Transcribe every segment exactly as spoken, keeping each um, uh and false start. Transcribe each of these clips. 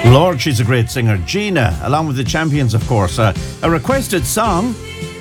Lord, she's a great singer. Gina, along with the Champions, of course. Uh, a requested song,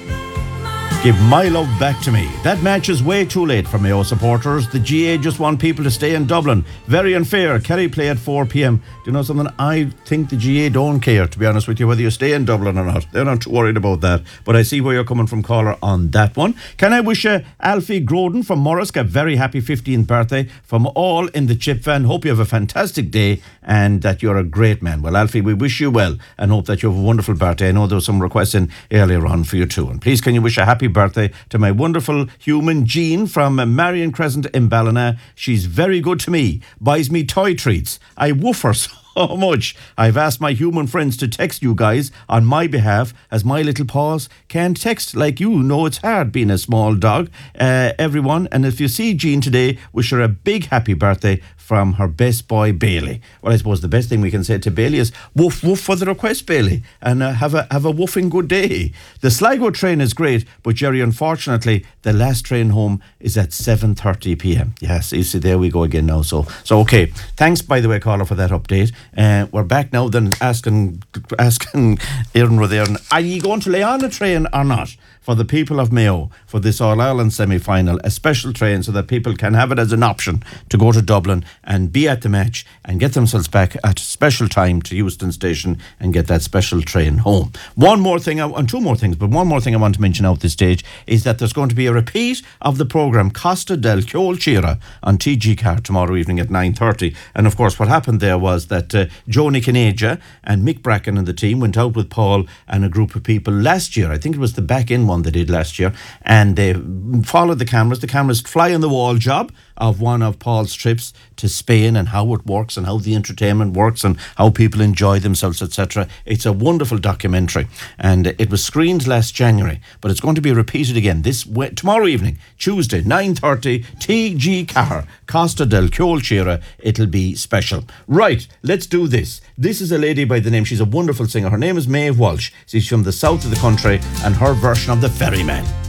Give My Love Back to Me. That match is way too late for Mayo supporters. The G A just want people to stay in Dublin. Very unfair. Kerry play at four p.m. Do you know something? I think the G A don't care, to be honest with you, whether you stay in Dublin or not. They're not too worried about that. But I see where you're coming from, caller, on that one. Can I wish uh, Alfie Groden from Morrisk a very happy fifteenth birthday from all in the Chip van. Hope you have a fantastic day and that you're a great man. Well, Alfie, we wish you well and hope that you have a wonderful birthday. I know there was some requests in earlier on for you too. And please, can you wish a happy birthday to my wonderful human Jean from uh, Marion Crescent in Ballina. She's very good to me, buys me toy treats. I woof her so much. I've asked my human friends to text you guys on my behalf, as my little paws can't text like you. Know it's hard being a small dog. Uh, everyone, and if you see Jean today, wish her a big happy birthday from her best boy Bailey. Well, I suppose the best thing we can say to Bailey is woof woof for the request, Bailey, and uh, have a have a woofing good day. The Sligo train is great, but Jerry, unfortunately, the last train home is at seven thirty p.m. Yes, you see, there we go again now. So, so okay. Thanks, by the way, caller, for that update. Uh, we're back now. Then asking asking Aaron Rothairn, are you going to lay on a train or not? For the people of Mayo, for this All-Ireland semi-final, a special train so that people can have it as an option to go to Dublin and be at the match and get themselves back at a special time to Euston Station and get that special train home. One more thing, and two more things, but one more thing I want to mention out at this stage is that there's going to be a repeat of the programme Costa del Ceolchira on T G Car tomorrow evening at nine thirty. And of course, what happened there was that uh, Joni Caneja and Mick Bracken and the team went out with Paul and a group of people last year. I think it was the back-in one they did last year, and they followed the cameras. The cameras fly on the wall job of one of Paul's trips to Spain and how it works and how the entertainment works and how people enjoy themselves, et cetera. It's a wonderful documentary, and it was screened last January, but it's going to be repeated again this tomorrow evening, Tuesday, nine thirty, T G Car, Costa del Ceolchira. It'll be special. Right, let's do this. This is a lady by the name, she's a wonderful singer. Her name is Maeve Walsh. She's from the south of the country, and her version of The Ferryman.